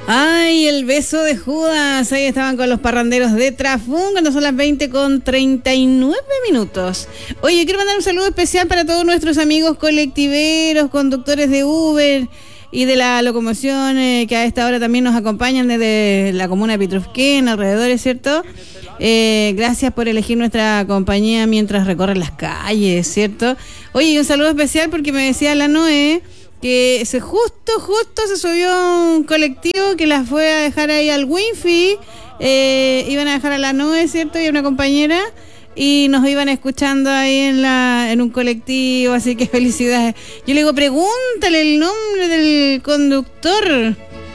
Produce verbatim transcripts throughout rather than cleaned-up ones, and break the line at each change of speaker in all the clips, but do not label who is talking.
Ay, el beso de Judas. Ahí estaban con los parranderos de Trafún, cuando son las veinte con treinta y nueve minutos. Oye, quiero mandar un saludo especial para todos nuestros amigos colectiveros, conductores de Uber y de la locomoción, eh, que a esta hora también nos acompañan desde la comuna de Pitrufquén, alrededores, ¿cierto? Eh, gracias por elegir nuestra compañía mientras recorren las calles, ¿cierto? Oye, y un saludo especial porque me decía la Noé que se justo, justo se subió un colectivo que la fue a dejar ahí al Winfi, eh, iban a dejar a la Noé, ¿cierto? Y a una compañera, y nos iban escuchando ahí en la en un colectivo, así que felicidades. Yo le digo, pregúntale el nombre del conductor.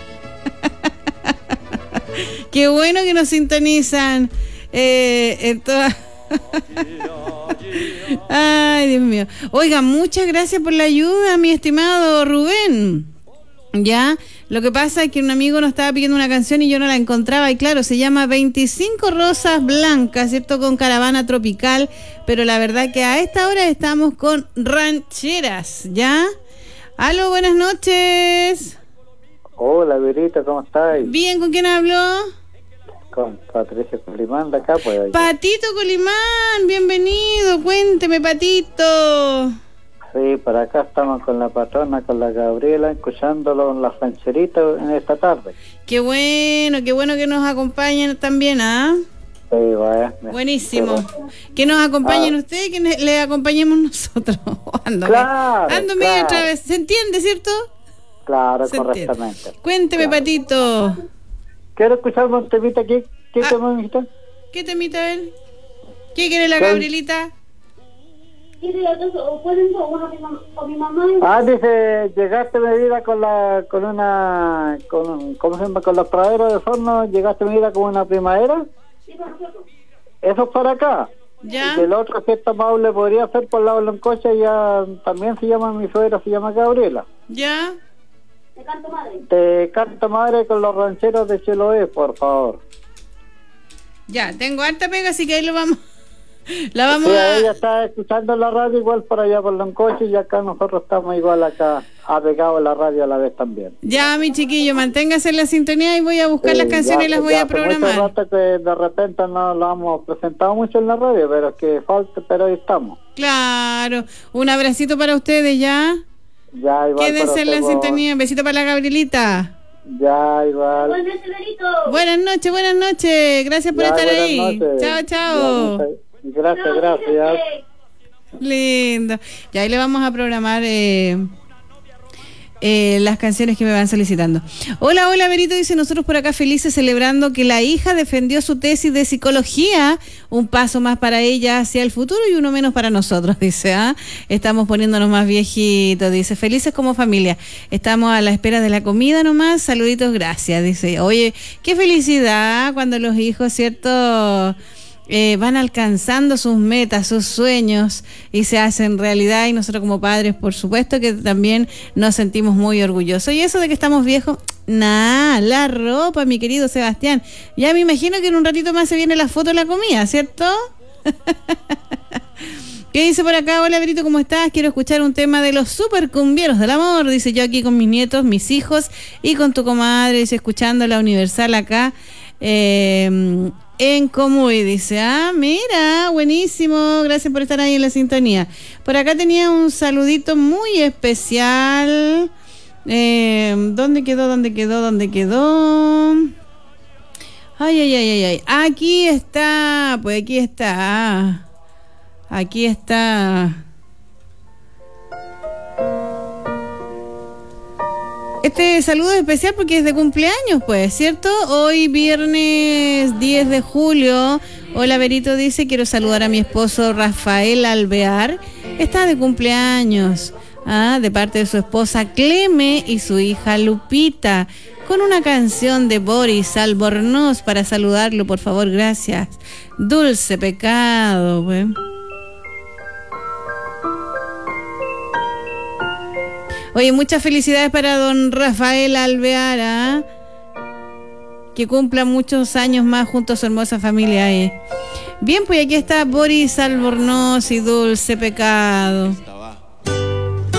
Qué bueno que nos sintonizan eh, en todas... Ay, Dios mío. Oiga, muchas gracias por la ayuda, mi estimado Rubén. Ya, lo que pasa es que un amigo nos estaba pidiendo una canción y yo no la encontraba, y claro, se llama veinticinco Rosas Blancas, ¿cierto? Con Caravana Tropical, pero la verdad que a esta hora estamos con rancheras, ¿ya? Aló, buenas noches.
Hola, Verita, ¿cómo estás?
Bien, ¿con quién habló?
Con Patricia Colimán de acá, pues.
Patito Colimán, bienvenido, cuénteme, Patito.
Sí, por acá estamos con la patrona, con la Gabriela, escuchándolo en las rancheritas en esta tarde.
Qué bueno, qué bueno que nos acompañen también, ¿ah?
Sí, vaya.
Buenísimo.
Pero...
Que nos acompañen
ah.
ustedes y que le acompañemos nosotros. Ando,
claro,
ando
claro.
medio otra vez. ¿Se entiende, cierto?
Claro,
Se
correctamente.
entiende. Cuénteme,
claro.
Patito.
Quiero escuchar un temita aquí. ¿Qué
ah,
tema, mijita?
¿Qué temita, a ver? ¿Qué quiere la Gabrielita?
Ah, dice, llegaste medida con la, con una, con, ¿cómo se llama? Con los praderos de Sorno, llegaste medida como una primavera.
Sí, por ejemplo.
Eso es para acá.
Ya.
Y el otro que está amable podría ser por el lado de Loncocha, ya también se llama, mi suegra se llama Gabriela.
Ya.
Te canto madre.
Te canto madre con los rancheros de Chiloé, por favor.
Ya, tengo harta pega, así que ahí lo vamos. La vamos
sí,
a...
ella está escuchando la radio igual por allá por Loncocha, y acá nosotros estamos igual acá, apegados a la radio a la vez también.
Ya, mi chiquillo, manténgase en la sintonía y voy a buscar
sí,
las canciones
ya,
y las voy
ya
a programar.
Hace mucho rato que de repente no lo hemos presentado mucho en la radio, pero es que falta, pero ahí estamos.
Claro, un abracito para ustedes, ¿ya?
Ya, igual.
Quédense en la sintonía, un besito para la Gabrielita.
Ya, igual.
Igualmente, Berito.
Buenas noches, buenas noches, gracias por
ya,
estar ahí.
Noches.
Chao, chao.
Ya, gracias, gracias.
Lindo. Y ahí le vamos a programar eh, eh, las canciones que me van solicitando. Hola, hola, Berito, dice, nosotros por acá felices celebrando que la hija defendió su tesis de psicología, un paso más para ella hacia el futuro y uno menos para nosotros, dice, ¿ah? Estamos poniéndonos más viejitos, dice, felices como familia, estamos a la espera de la comida nomás, saluditos, gracias, dice, oye, qué felicidad cuando los hijos, ¿cierto?, Eh, van alcanzando sus metas, sus sueños y se hacen realidad, y nosotros como padres, por supuesto que también nos sentimos muy orgullosos. Y eso de que estamos viejos, nada, la ropa, mi querido Sebastián. Ya me imagino que en un ratito más se viene la foto de la comida, ¿cierto? ¿Qué dice por acá? Hola, Berito, ¿cómo estás? Quiero escuchar un tema de los super cumbieros del amor, dice, yo aquí con mis nietos, mis hijos y con tu comadre, dice, escuchando la Universal acá eh, en Comuy, dice, ah, mira, buenísimo, gracias por estar ahí en la sintonía. Por acá tenía un saludito muy especial. Eh, ¿Dónde quedó? ¿Dónde quedó? ¿Dónde quedó? Ay, ay, ay, ay, ay. Aquí está, pues aquí está. Aquí está. Este saludo es especial porque es de cumpleaños, pues, ¿cierto? Hoy viernes diez de julio. Hola, Berito, dice, quiero saludar a mi esposo Rafael Alvear. Está de cumpleaños, ¿ah? De parte de su esposa Cleme y su hija Lupita, con una canción de Boris Albornoz para saludarlo, por favor, gracias. Dulce pecado, pues. Oye, muchas felicidades para don Rafael Alvear, ¿eh? Que cumpla muchos años más junto a su hermosa familia. ¿eh? Bien, pues aquí está Boris Albornoz y Dulce Pecado.